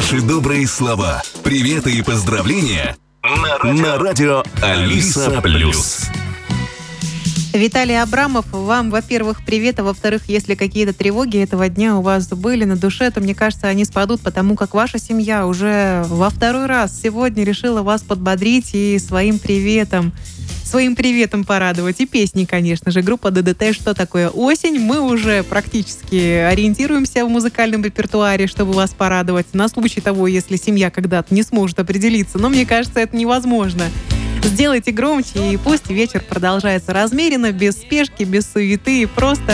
Ваши добрые слова, приветы и поздравления на радио Алиса Плюс. Виталий Абрамов, вам, во-первых, привет, а во-вторых, если какие-то тревоги этого дня у вас были на душе, то, мне кажется, они спадут, потому как ваша семья уже во второй раз сегодня решила вас подбодрить и своим приветом порадовать. И песни, конечно же. Группа ДДТ «Что такое осень?». Мы уже практически ориентируемся в музыкальном репертуаре, чтобы вас порадовать на случай того, если семья когда-то не сможет определиться. Но мне кажется, это невозможно. Сделайте громче, и пусть вечер продолжается размеренно, без спешки, без суеты, просто